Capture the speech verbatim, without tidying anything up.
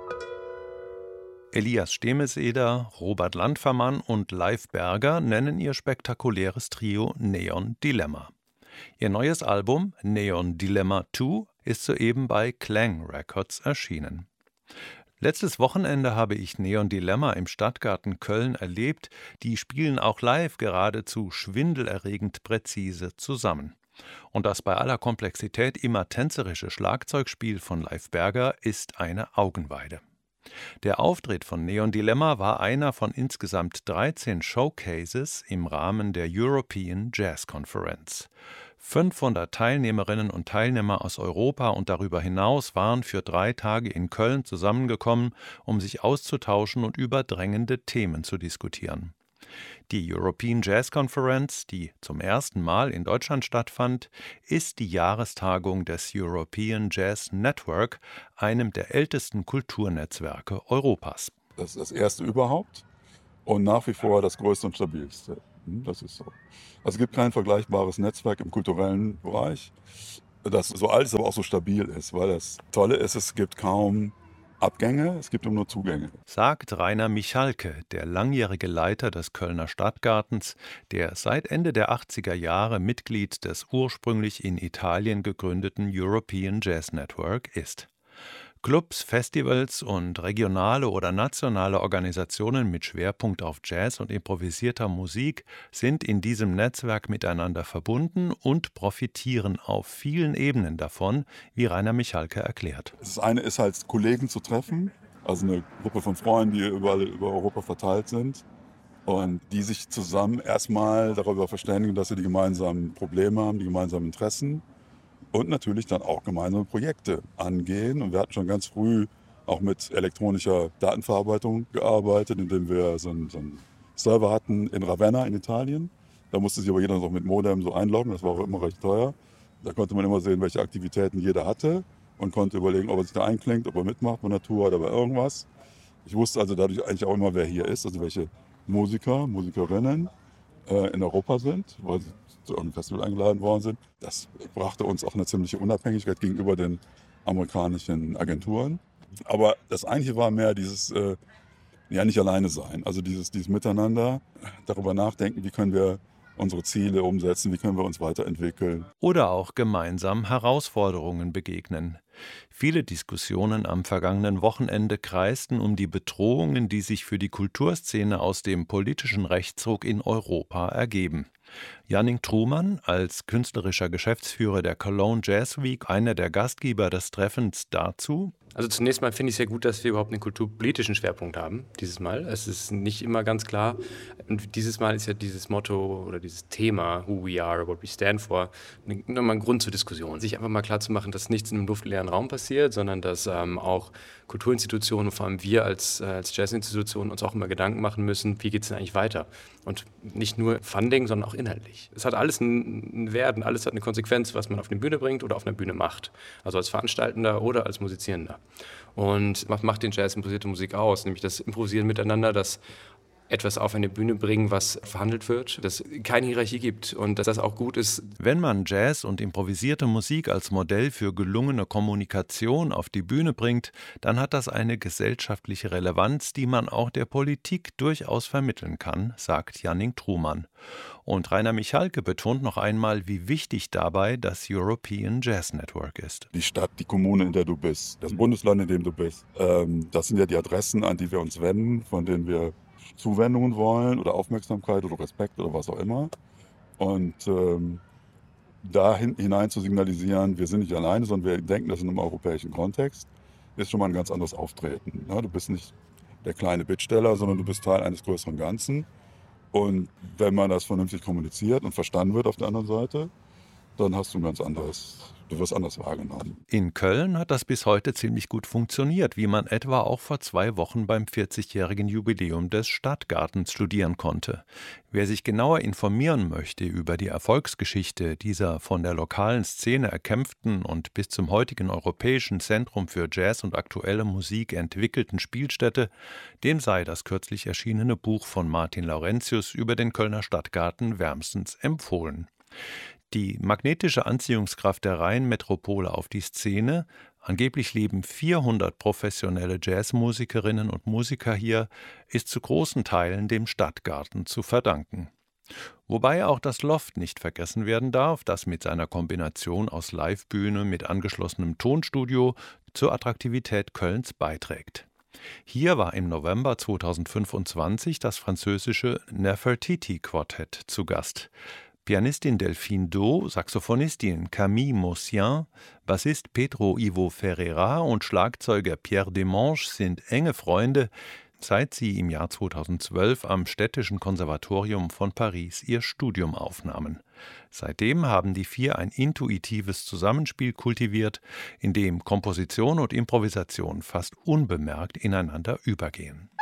Elias Stemeseder, Robert Landfermann und Leif Berger nennen ihr spektakuläres Trio Neon Dilemma. Ihr neues Album Neon Dilemma zwei ist soeben bei Klang Records erschienen. Letztes Wochenende habe ich Neon Dilemma im Stadtgarten Köln erlebt. Die spielen auch live geradezu schwindelerregend präzise zusammen. Und das bei aller Komplexität immer tänzerische Schlagzeugspiel von Leif Berger ist eine Augenweide. Der Auftritt von Neon Dilemma war einer von insgesamt dreizehn Showcases im Rahmen der European Jazz Conference. fünfhundert Teilnehmerinnen und Teilnehmer aus Europa und darüber hinaus waren für drei Tage in Köln zusammengekommen, um sich auszutauschen und über drängende Themen zu diskutieren. Die European Jazz Conference, die zum ersten Mal in Deutschland stattfand, ist die Jahrestagung des European Jazz Network, einem der ältesten Kulturnetzwerke Europas. Das ist das erste überhaupt und nach wie vor das größte und stabilste. Das ist so. Also es gibt kein vergleichbares Netzwerk im kulturellen Bereich, das so alt ist, aber auch so stabil ist, weil das Tolle ist, es gibt kaum Abgänge, es gibt nur Zugänge. Sagt Rainer Michalke, der langjährige Leiter des Kölner Stadtgartens, der seit Ende der achtziger Jahre Mitglied des ursprünglich in Italien gegründeten European Jazz Network ist. Clubs, Festivals und regionale oder nationale Organisationen mit Schwerpunkt auf Jazz und improvisierter Musik sind in diesem Netzwerk miteinander verbunden und profitieren auf vielen Ebenen davon, wie Rainer Michalke erklärt. Das eine ist halt, Kollegen zu treffen, also eine Gruppe von Freunden, die überall über Europa verteilt sind und die sich zusammen erstmal darüber verständigen, dass sie die gemeinsamen Probleme haben, die gemeinsamen Interessen. Und natürlich dann auch gemeinsame Projekte angehen. Und wir hatten schon ganz früh auch mit elektronischer Datenverarbeitung gearbeitet, indem wir so einen, so einen Server hatten in Ravenna in Italien. Da musste sich aber jeder noch mit Modem so einloggen, das war auch immer recht teuer. Da konnte man immer sehen, welche Aktivitäten jeder hatte und konnte überlegen, ob er sich da einklingt, ob er mitmacht bei einer Tour oder bei irgendwas. Ich wusste also dadurch eigentlich auch immer, wer hier ist, also welche Musiker, Musikerinnen äh, in Europa sind, weil sie zu irgendeinem Festival eingeladen worden sind. Das brachte uns auch eine ziemliche Unabhängigkeit gegenüber den amerikanischen Agenturen. Aber das eigentliche war mehr dieses, äh, ja nicht alleine sein, also dieses, dieses Miteinander, darüber nachdenken, wie können wir unsere Ziele umsetzen, wie können wir uns weiterentwickeln. Oder auch gemeinsam Herausforderungen begegnen. Viele Diskussionen am vergangenen Wochenende kreisten um die Bedrohungen, die sich für die Kulturszene aus dem politischen Rechtsruck in Europa ergeben. Jannik Trumann, als künstlerischer Geschäftsführer der Cologne Jazz Week, einer der Gastgeber des Treffens, dazu: Also zunächst mal finde ich es sehr gut, dass wir überhaupt einen kulturpolitischen Schwerpunkt haben, dieses Mal. Es ist nicht immer ganz klar. Und dieses Mal ist ja dieses Motto oder dieses Thema, who we are, what we stand for, nochmal ein Grund zur Diskussion. Sich einfach mal klar zu machen, dass nichts in einem luftleeren Raum passiert, sondern dass ähm, auch Kulturinstitutionen, vor allem wir als, äh, als Jazzinstitutionen, uns auch immer Gedanken machen müssen, wie geht es denn eigentlich weiter? Und nicht nur Funding, sondern auch inhaltlich. Es hat alles einen Wert und alles hat eine Konsequenz, was man auf eine Bühne bringt oder auf einer Bühne macht. Also als Veranstaltender oder als Musizierender. Und was macht den Jazz improvisierte Musik aus? Nämlich das Improvisieren miteinander, das etwas auf eine Bühne bringen, was verhandelt wird, dass es keine Hierarchie gibt und dass das auch gut ist. Wenn man Jazz und improvisierte Musik als Modell für gelungene Kommunikation auf die Bühne bringt, dann hat das eine gesellschaftliche Relevanz, die man auch der Politik durchaus vermitteln kann, sagt Jannik Trumann. Und Rainer Michalke betont noch einmal, wie wichtig dabei das European Jazz Network ist. Die Stadt, die Kommune, in der du bist, das Bundesland, in dem du bist, ähm, das sind ja die Adressen, an die wir uns wenden, von denen wir Zuwendungen wollen oder Aufmerksamkeit oder Respekt oder was auch immer. Und ähm, da hin, hinein zu signalisieren, wir sind nicht alleine, sondern wir denken das in einem europäischen Kontext, ist schon mal ein ganz anderes Auftreten. Ne? Du bist nicht der kleine Bittsteller, sondern du bist Teil eines größeren Ganzen. Und wenn man das vernünftig kommuniziert und verstanden wird auf der anderen Seite, dann hast du ein ganz anderes, du wirst anders wahrgenommen. In Köln hat das bis heute ziemlich gut funktioniert, wie man etwa auch vor zwei Wochen beim vierzigjährigen Jubiläum des Stadtgartens studieren konnte. Wer sich genauer informieren möchte über die Erfolgsgeschichte dieser von der lokalen Szene erkämpften und bis zum heutigen Europäischen Zentrum für Jazz und aktuelle Musik entwickelten Spielstätte, dem sei das kürzlich erschienene Buch von Martin Laurentius über den Kölner Stadtgarten wärmstens empfohlen. Die magnetische Anziehungskraft der Rheinmetropole auf die Szene, Angeblich leben vierhundert professionelle Jazzmusikerinnen und Musiker hier, ist zu großen Teilen dem Stadtgarten zu verdanken. Wobei auch das Loft nicht vergessen werden darf, das mit seiner Kombination aus Livebühne mit angeschlossenem Tonstudio zur Attraktivität Kölns beiträgt. Hier war im November zweitausendfünfundzwanzig das französische Nefertiti-Quartett zu Gast. Pianistin Delphine Do, Saxophonistin Camille Maussien, Bassist Pedro Ivo Ferreira und Schlagzeuger Pierre Demange sind enge Freunde, seit sie im Jahr zweitausendzwölf am Städtischen Konservatorium von Paris ihr Studium aufnahmen. Seitdem haben die vier ein intuitives Zusammenspiel kultiviert, in dem Komposition und Improvisation fast unbemerkt ineinander übergehen.